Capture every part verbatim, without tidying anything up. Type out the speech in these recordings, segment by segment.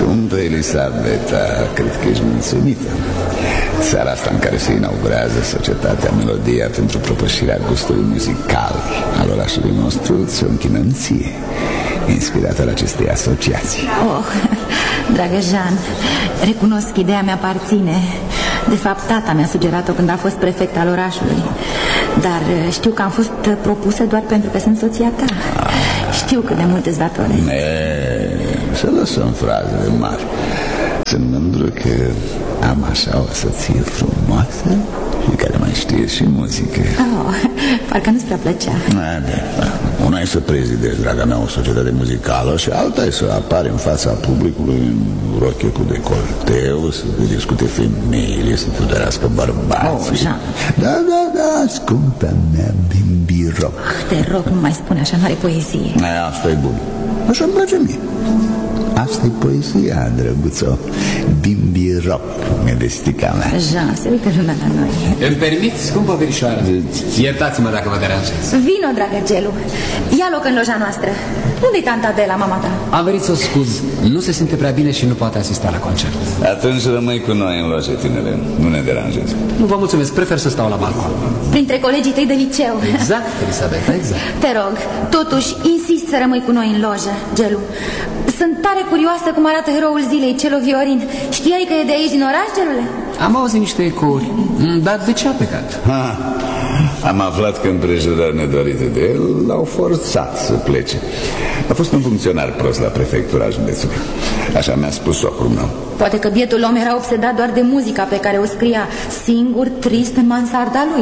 Scumpă Elisabeta, cred că ești mulțumită. Seara asta în care se inaugurează Societatea Melodia pentru propășirea gustului muzical al orașului nostru, ți-o închinăm ție, inspirată la acestei asociații. Oh, dragă Jean, recunosc că ideea mi-aparține. De fapt, tata mi-a sugerat-o când a fost prefect al orașului. Dar știu că am fost propusă doar pentru că sunt soția ta. Știu cât de mult îți datorezi. Să lăsăm frazele mari. Sunt mândru că am așa o soție frumoasă și care mai știe și muzică. Oh, parcă nu-ți prea plăcea. Una e să prezidezi, draga mea, o societate muzicală și alta e să apare în fața publicului în roche cu decolteu, să discute femeile, să fudărească bărbații. Oh, Jean. Da, da, da, scumpa mea, bimbiroc. Te rog, nu mai spune așa, n-are poezie. Asta e bun. Așa îmi place mie. Asta-i poezia, drăguțo. Bimbiroc, nevestica mea. Jean, se uită lumea la noi. Îmi permiți, scumpă verișoară? Iertați-mă dacă vă deranjez. Vino, dragă Gelu. Ia loc în loja noastră. Unde-i tanta Adela, mama ta? Am venit să o scuz. Nu se simte prea bine și nu poate asista la concert. Atunci rămâi cu noi în loja, tinere. Nu ne deranjezi. Nu vă mulțumesc, prefer să stau la balcon. Printre colegii tăi de liceu. Exact, Elisabeta, exact. Te rog, totuși, insist să rămâi cu noi în lojă, Gelu. Sunt tare curioasă cum arată heroul zilei, Celo Viorin. Știai că e de aici din oraș, Gelule? Am auzit niște ecouri. Dar de ce a plecat? Ha, am aflat că împrejurări nedorite de el l-au forțat să plece. A fost un funcționar prost la prefectura județului. Așa mi-a spus socrul meu. Poate că bietul om era obsedat doar de muzica pe care o scria singur, trist, în mansarda lui.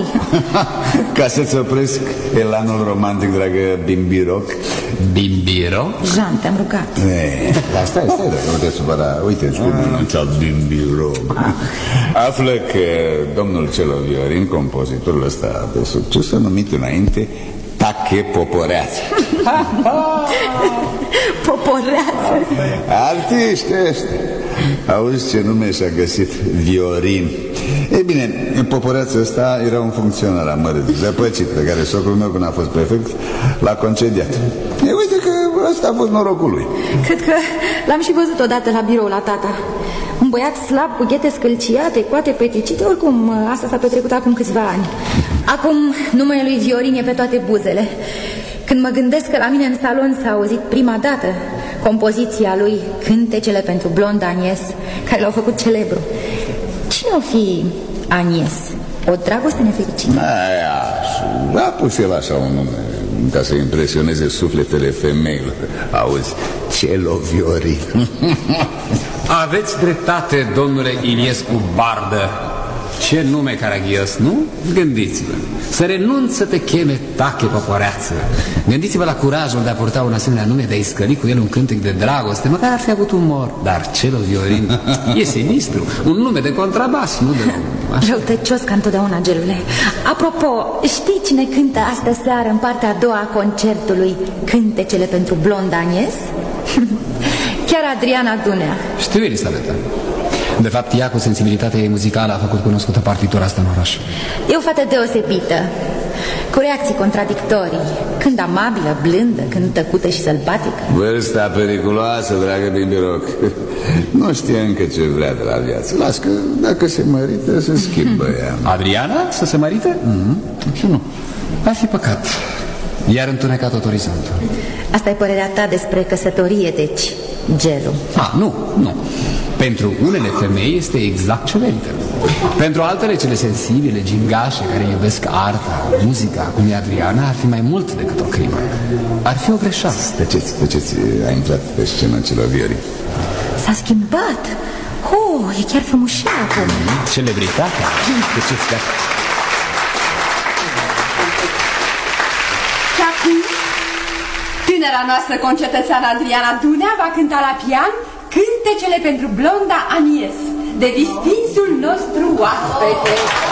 Ca să-ți opresc elanul romantic, dragă Bimbiroc. Bimbiroc? Jean, te-am rugat. Dar stai, stai, dacă nu te supăra. Uite, cum anunța Bimbiroc. Află că domnul Celo Viorin, compozitorul ăsta de succes, a numit înainte Tache Poporeață. Poporeață. Artiști ăștia. Auzi ce nume și-a găsit? Viorin. Ei bine, Poporeață ăsta era un funcționar amărât, zăpăcit, pe care socrul meu, când a fost prefect, l-a concediat. E, uite că ăsta a fost norocul lui. Cred că l-am și văzut odată la birou la tata. Un băiat slab, cu ghete scâlciate, coate peticite. Oricum, asta s-a petrecut acum câțiva ani. Acum numele lui Viorin e pe toate buzele. Când mă gândesc că la mine în salon s-a auzit prima dată compoziția lui Cântecele pentru blonda Agnes, care l-au făcut celebru. Cine o fi Agnes? O dragoste nefericită? Aia, a pus el așa un nume ca să impresioneze sufletele femeilor. Auzi, Celo Viorin. Aveți dreptate, domnule Iliescu Bardă. Ce nume caragios, nu? Gândiți-vă. Să renunți să te cheme Tache Poporeață. Gândiți-vă la curajul de a purta un asemenea nume, de a-i scăli cu el un cântec de dragoste. Măcar ar fi avut umor. Dar Celo Viorin e sinistru. Un nume de contrabas, nu de... Așa. Răutăcios ca întotdeauna, Gelule. Apropo, știi cine cântă astă seară în partea a doua a concertului Cântecele pentru blonda Agnes? Chiar Adriana Dunea. Știu, Elisabeta. De fapt, ea, cu sensibilitatea ei muzicală, a făcut cunoscută partitura asta în oraș. E o fată deosebită, cu reacții contradictorii. Când amabilă, blândă, când tăcută și sălbatică. Vârsta periculoasă, dragă Bimbiroc. Nu știe încă ce vrea de la viață. Las că dacă se mărită, se schimbă ea. Adriana? Să se mărite? Mm-hmm. Și nu. Ar fi păcat. Iar întunecat tot orizontul. Asta e părerea ta despre căsătorie, deci, Gelu. Ah, nu, nu. Pentru unele femei este exact ce merită. Pentru altele, cele sensibile, gingașe, care iubesc arta, muzica, cum e Adriana, ar fi mai mult decât o crimă. Ar fi o greșeală. Tăceți, tăceți, a intrat pe scenă Celo Viorin. S-a schimbat. Oh, e chiar frumușea acum. Celebritatea. Tăceți, gata. Și acum, tânăra noastră concetățeană Adriana Dunea va cânta la pian Cântecele pentru blonda Agnes, de distinsul nostru oaspete.